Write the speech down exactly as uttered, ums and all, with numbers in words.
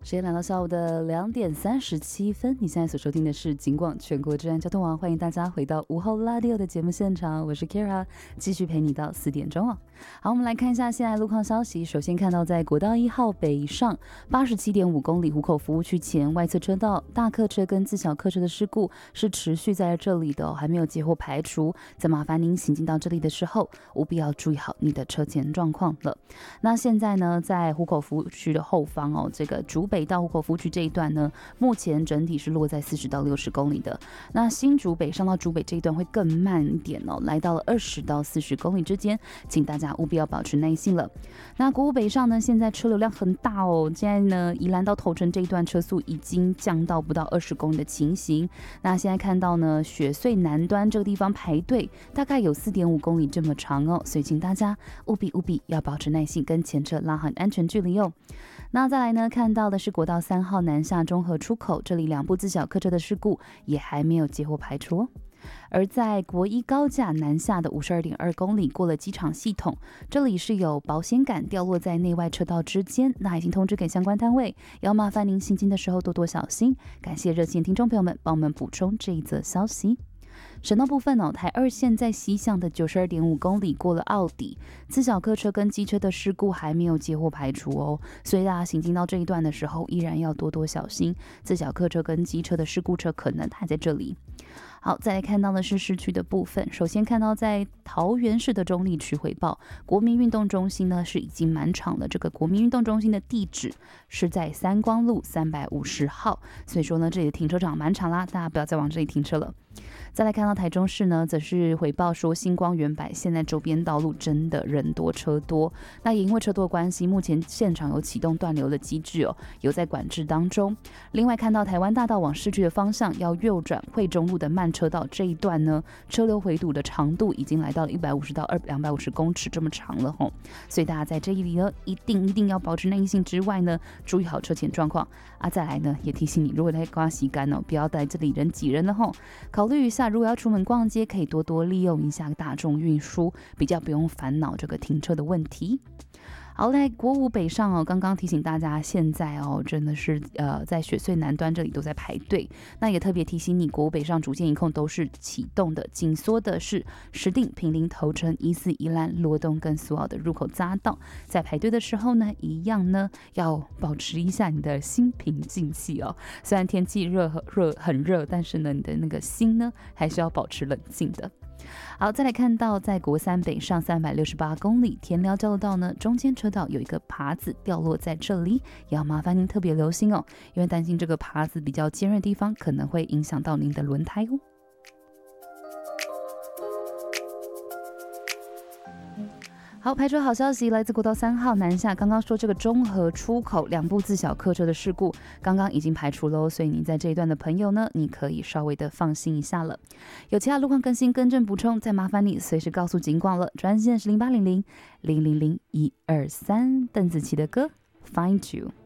时间来到下午的两点三十七分，你现在所收听的是警广全国治安交通网，欢迎大家回到午后拉迪欧的节目现场，我是 Kira， 继续陪你到四点钟哦。好，我们来看一下现在路况消息。首先看到在国道一号北上八十七点五公里湖口服务区前外侧车道，大客车跟自小客车的事故是持续在这里的、哦，还没有结果排除。再麻烦您行进到这里的时候，务必要注意好你的车前状况了。那现在呢，在湖口服务区的后方哦，这个竹北到湖口服务区这一段呢，目前整体是落在四十到六十公里的。那新竹北上到竹北这一段会更慢一点哦，来到了二十到四十公里之间，请大家务必要保持耐心了。那国五北上呢，现在车流量很大哦，现在呢，宜兰到头城这一段车速已经降到不到二十公里的情形。那现在看到呢，雪隧南端这个地方排队大概有四点五公里这么长哦，所以请大家务必务必要保持耐心，跟前车拉好安全距离哦。那再来呢，看到的是国道三号南下中和出口，这里两部自小客车的事故也还没有结果排除哦。而在国一高架南下的五十二点二公里，过了机场系统，这里是有保险杆掉落在内外车道之间，那已经通知给相关单位，要麻烦您行进的时候多多小心。感谢热线听众朋友们帮我们补充这一则消息。省道部分哦，台二线在西向的九十二点五公里过了奥底，自小客车跟机车的事故还没有结果排除哦，所以大家行进到这一段的时候，依然要多多小心，自小客车跟机车的事故车可能还在这里。好，再来看到的是市区的部分。首先看到在桃园市的中立区回报，国民运动中心呢是已经满场了。这个国民运动中心的地址是在三光路三百五十号，所以说呢，这里的停车场满场啦，大家不要再往这里停车了。再来看到台中市呢，则是回报说星光远百现在周边道路真的人多车多，那也因为车多的关系，目前现场有启动断流的机制哦，有在管制当中。另外看到台湾大道往市区的方向要右转惠中路的慢车道这一段呢，车流回堵的长度已经来到了一百五十到两百五十公尺这么长了吼，所以大家在这里呢，一定一定要保持耐心之外呢，注意好车前状况啊。再来呢，也提醒你，如果在刮洗干哦，不要在这里人挤人了吼，考虑一下，如果要出门逛街，可以多多利用一下大众运输，比较不用烦恼这个停车的问题。好，来国五北上哦，刚刚提醒大家，现在哦真的是呃在雪隧南端这里都在排队，那也特别提醒你，国五北上主线一控都是启动的，紧缩的是石碇、坪林、头城、一四、宜兰、罗东跟苏澳的入口匝道，在排队的时候呢，一样呢要保持一下你的心平静气哦。虽然天气热热很热，但是呢，你的那个心呢还是要保持冷静的。好，再来看到在国三北上三百六十八公里田寮交流道呢，中间车道有一个耙子掉落在这里，也要麻烦您特别留心哦，因为担心这个耙子比较尖锐的地方可能会影响到您的轮胎哦。好，排除好消息来自国道三号南下，刚刚说这个中和出口两部自小客车的事故，刚刚已经排除喽，所以你在这一段的朋友呢，你可以稍微的放心一下了。有其他路况更新、更正补充，再麻烦你随时告诉警广了，专线是零八零零零零零一二三，邓紫棋的歌 Find You。